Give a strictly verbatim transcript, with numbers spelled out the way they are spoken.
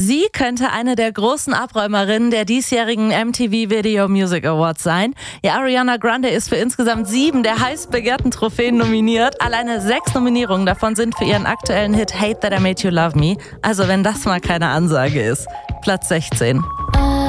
Sie könnte eine der großen Abräumerinnen der diesjährigen M T V Video Music Awards sein. Ja, Ariana Grande ist für insgesamt sieben der heiß begehrten Trophäen nominiert. Alleine sechs Nominierungen davon sind für ihren aktuellen Hit Hate That I Made You Love Me. Also wenn das mal keine Ansage ist. Platz sechzehn.